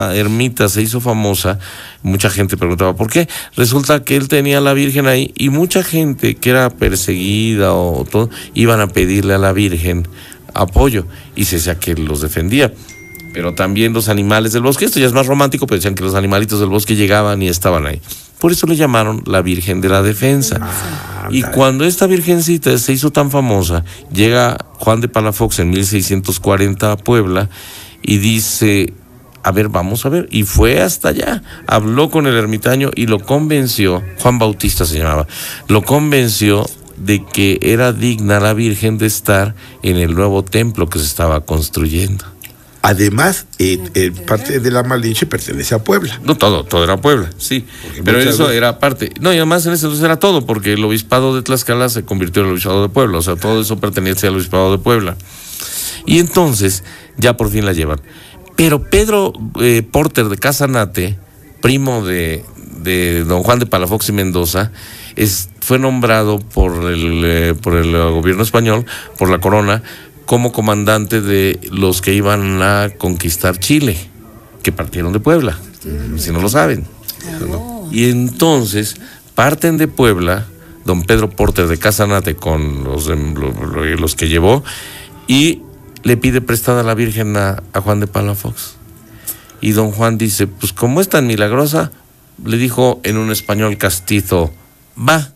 ermita se hizo famosa, mucha gente preguntaba ¿por qué? Resulta que él tenía a la Virgen ahí y mucha gente que era perseguida o todo, iban a pedirle a la Virgen apoyo y se decía que los defendía. Pero también los animales del bosque, esto ya es más romántico, pero decían que los animalitos del bosque llegaban y estaban ahí. Por eso le llamaron la Virgen de la Defensa. Y cuando esta virgencita se hizo tan famosa, llega Juan de Palafox en 1640 a Puebla y dice, a ver, vamos a ver. Y fue hasta allá, habló con el ermitaño y lo convenció, Juan Bautista se llamaba, lo convenció de que era digna la Virgen de estar en el nuevo templo que se estaba construyendo. Además, parte de la Malinche pertenece a Puebla. No, todo era Puebla, sí. Porque pero eso era parte. No, y además en ese entonces era todo, porque el obispado de Tlaxcala se convirtió en el obispado de Puebla. O sea, todo eso pertenece al obispado de Puebla. Y entonces, ya por fin la llevan. Pero Pedro Porter de Casanate, primo de don Juan de Palafox y Mendoza, fue nombrado por el gobierno español, por la corona, como comandante de los que iban a conquistar Chile, que partieron de Puebla, si no lo saben. Oh. Y entonces parten de Puebla, don Pedro Porter de Casanate con los que llevó, y le pide prestada a la Virgen a Juan de Palafox. Y don Juan dice, pues como es tan milagrosa, le dijo en un español castizo, va.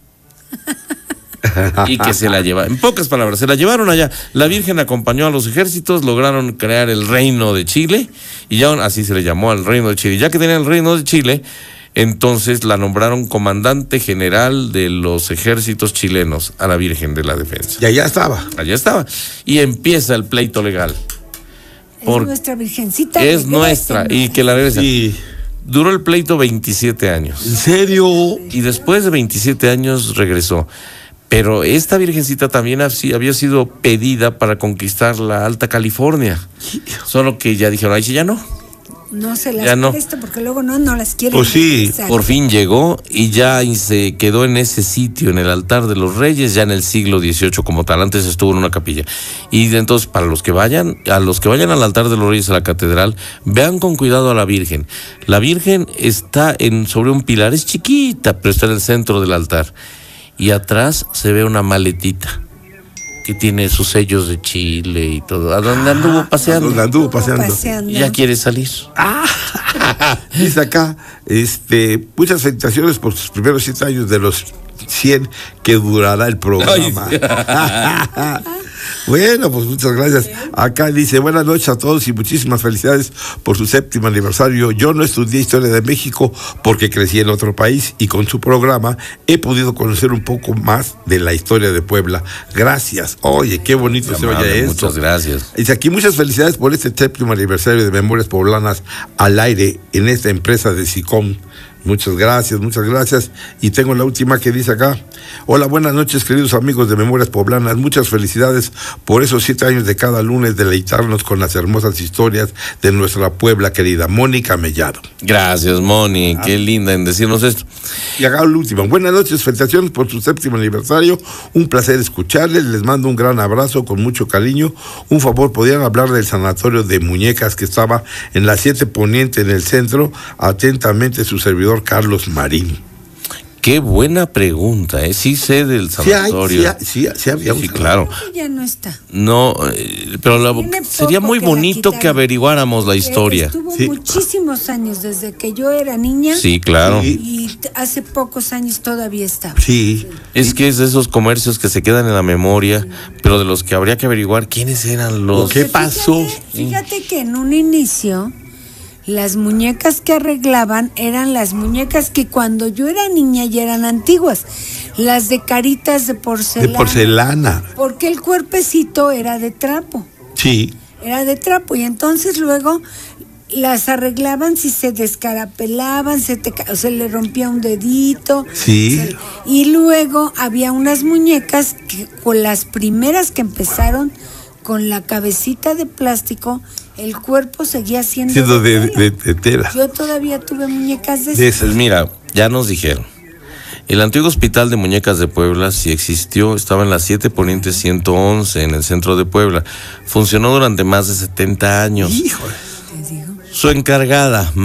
Y que se la lleva, en pocas palabras, se la llevaron allá. La Virgen acompañó a los ejércitos, lograron crear el reino de Chile, y ya así se le llamó al reino de Chile. Ya que tenían el reino de Chile, entonces la nombraron comandante general de los ejércitos chilenos a la Virgen de la Defensa. Y allá estaba. Allá estaba. Y empieza el pleito legal. Es nuestra virgencita. Es nuestra, y que la regresa. Sí. Duró el pleito 27 años. ¿En serio? Y después de 27 años regresó. Pero esta virgencita también había sido pedida para conquistar la Alta California. Solo que ya dijeron, ay, sí, ya no. No se las presta porque luego no las quieren. Pues sí. Por fin llegó y ya se quedó en ese sitio, en el altar de los reyes, ya en el siglo XVIII como tal. Antes estuvo en una capilla. Y entonces, a los que vayan al altar de los reyes, a la catedral, vean con cuidado a la Virgen. La Virgen está sobre un pilar, es chiquita, pero está en el centro del altar. Y atrás se ve una maletita que tiene sus sellos de Chile y todo. ¿A dónde anduvo paseando? ¿Dónde anduvo paseando? Y ya quiere salir. Dice acá, muchas felicitaciones por sus primeros 7 años de los 100 que durará el programa. Bueno, pues muchas gracias. Acá dice, buenas noches a todos y muchísimas felicidades por su 7º aniversario. Yo no estudié Historia de México porque crecí en otro país y con su programa he podido conocer un poco más de la historia de Puebla. Gracias. Oye, qué bonito se oye esto. Muchas gracias. Dice aquí, muchas felicidades por este 7º aniversario de Memorias Poblanas al aire en esta empresa de SICOM. Muchas gracias. Y tengo la última que dice acá. Hola, buenas noches, queridos amigos de Memorias Poblanas. Muchas felicidades por esos 7 años de cada lunes deleitarnos con las hermosas historias de nuestra Puebla querida. Mónica Mellado. Gracias, Moni. Qué linda en decirnos esto. Y acá la última. Buenas noches, felicitaciones por su 7º aniversario. Un placer escucharles. Les mando un gran abrazo con mucho cariño. Un favor, ¿podrían hablar del sanatorio de muñecas que estaba en la 7 Poniente en el centro? Atentamente, su servidor Carlos Marín. Qué buena pregunta, ¿eh? Sí sé del sanatorio. Sí, había un. Sí, claro. Ya no está. No, pero sería muy bonito que averiguáramos la historia. Estuvo muchísimos años desde que yo era niña. Sí, claro. Y hace pocos años todavía estaba. Sí. Es que es de esos comercios que se quedan en la memoria, pero de los que habría que averiguar quiénes eran los. ¿Qué pasó? Fíjate que en un inicio las muñecas que arreglaban eran las muñecas que cuando yo era niña ya eran antiguas, las de caritas de porcelana. De porcelana. Porque el cuerpecito era de trapo. Sí. Era de trapo y entonces luego las arreglaban si se descarapelaban, se le rompía un dedito. Sí. Y luego había unas muñecas que con las primeras que empezaron con la cabecita de plástico, el cuerpo seguía siendo de tela. Yo todavía tuve muñecas de esas. Pues mira, ya nos dijeron. El antiguo hospital de muñecas de Puebla sí existió, estaba en la 7 Poniente 111, en el centro de Puebla. Funcionó durante más de 70 años. Híjole. Su encargada,